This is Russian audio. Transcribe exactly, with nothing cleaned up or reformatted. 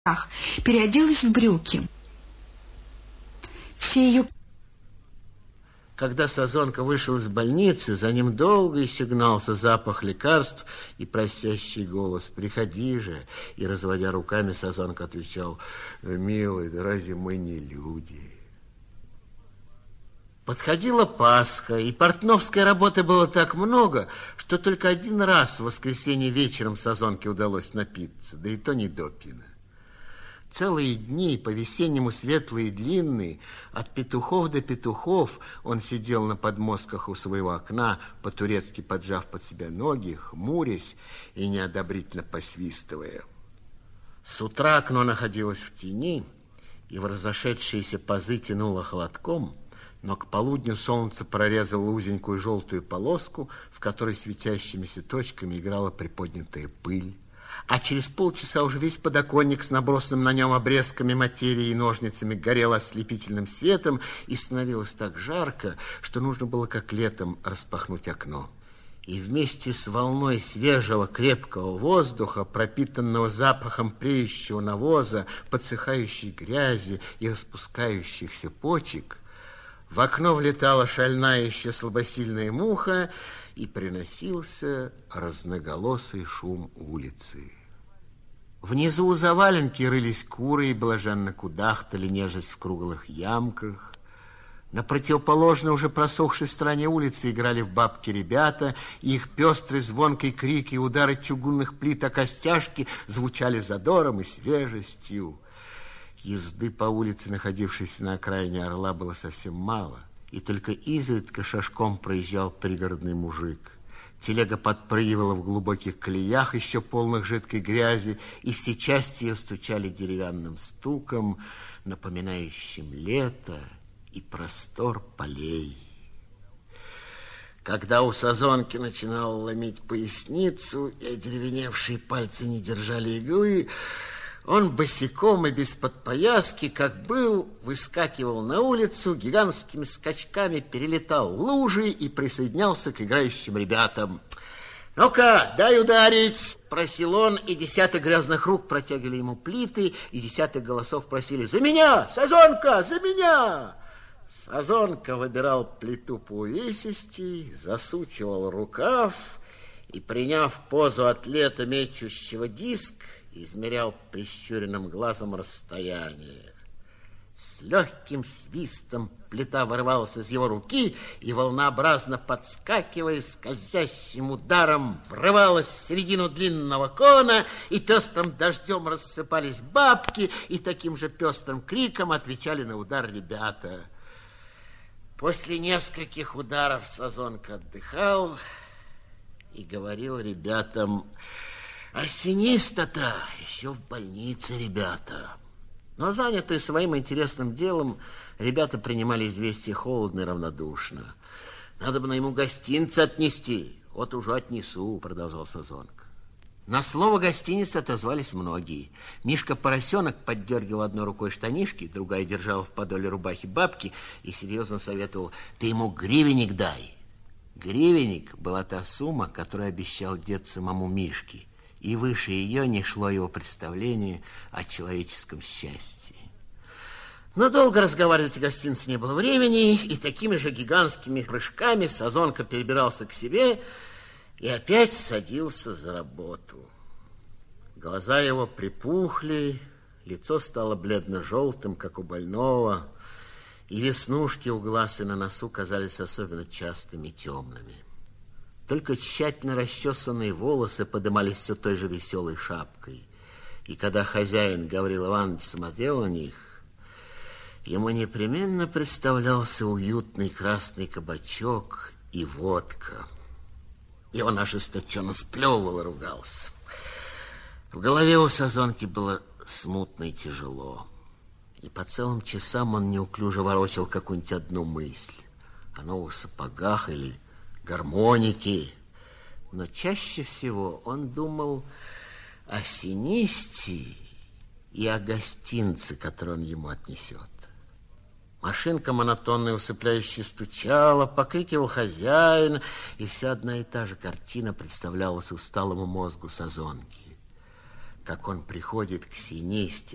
переоделась в брюки. Все ее... Когда Сазонка вышел из больницы, за ним долго еще гнался запах лекарств и просящий голос: «Приходи же!» И, разводя руками, Сазонка отвечал: «Милый, да разве мы не люди?» Подходила Пасха, и портновской работы было так много, что только один раз в воскресенье вечером Сазонке удалось напиться, да и то не допьяно. Целые дни, по-весеннему светлые и длинные, от петухов до петухов он сидел на подмостках у своего окна, по-турецки поджав под себя ноги, хмурясь и неодобрительно посвистывая. С утра окно находилось в тени, и в разошедшиеся пазы тянуло холодком, но к полудню солнце прорезало узенькую желтую полоску, в которой светящимися точками играла приподнятая пыль. А через полчаса уже весь подоконник с набросанным на нем обрезками материи и ножницами горел ослепительным светом, и становилось так жарко, что нужно было, как летом, распахнуть окно. И вместе с волной свежего крепкого воздуха, пропитанного запахом преющего навоза, подсыхающей грязи и распускающихся почек, в окно влетала шальная еще слабосильная муха, и приносился разноголосый шум улицы. Внизу у заваленки рылись куры и блаженно кудахтали, нежесть в круглых ямках. На противоположной, уже просохшей стороне улицы играли в бабки ребята, и их пестрый звонкий крик и удары чугунных плит о костяшки звучали задором и свежестью. Езды по улице, находившейся на окраине Орла, было совсем мало, и только изредка шашком проезжал пригородный мужик. Телега подпрыгивала в глубоких колеях, еще полных жидкой грязи, и все части ее стучали деревянным стуком, напоминающим лето и простор полей. Когда у Сазонки начинало ломить поясницу, и одеревеневшие пальцы не держали иглы, он босиком и без подпояски, как был, выскакивал на улицу, гигантскими скачками перелетал лужи и присоединялся к играющим ребятам. «Ну-ка, дай ударить!» – просил он, и десяток грязных рук протягивали ему плиты, и десяток голосов просили: «За меня! Сазонка, за меня!» Сазонка выбирал плиту по увесистей, засучивал рукав и, приняв позу атлета, мечущего диск, измерял прищуренным глазом расстояние. С легким свистом плита вырывалась из его руки и, волнообразно подскакивая, скользящим ударом врывалась в середину длинного кона, и пестрым дождем рассыпались бабки, и таким же пестрым криком отвечали на удар ребята. После нескольких ударов Сазонка отдыхал и говорил ребятам: «Осениста-то еще в больнице, ребята». Но, занятые своим интересным делом, ребята принимали известие холодно и равнодушно. «Надо бы на ему гостинцы отнести». «Вот уже отнесу», — продолжал Сазонка. На слово «гостиница» отозвались многие. Мишка Поросенок поддергивал одной рукой штанишки, другая держала в подоле рубахи бабки и серьезно советовал: «Ты ему гривенник дай». Гривенник была та сумма, которую обещал дед самому Мишке, и выше ее не шло его представление о человеческом счастье. Но долго разговаривать о гостинице не было времени, и такими же гигантскими прыжками Сазонка перебирался к себе и опять садился за работу. Глаза его припухли, лицо стало бледно-желтым, как у больного, и веснушки у глаз и на носу казались особенно частыми и темными. Только тщательно расчесанные волосы подымались все той же веселой шапкой. И когда хозяин Гаврил Иванович смотрел на них, ему непременно представлялся уютный красный кабачок и водка. И он ожесточенно сплевывал и ругался. В голове у Сазонки было смутно и тяжело. И по целым часам он неуклюже ворочал какую-нибудь одну мысль о новых сапогах или гармоники, но чаще всего он думал о синисте и о гостинце, который он ему отнесет. Машинка монотонно и усыпляюще стучала, покрикивал хозяин, и вся одна и та же картина представлялась усталому мозгу Сазонки. Как он приходит к синисте